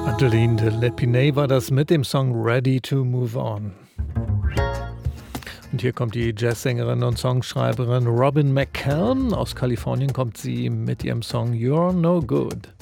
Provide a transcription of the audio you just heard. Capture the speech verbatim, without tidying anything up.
Adeline de Lepinay war das mit dem Song Ready to Move On. Und hier kommt die Jazzsängerin und Songschreiberin Robin McCallum. Aus Kalifornien kommt sie mit ihrem Song You're No Good.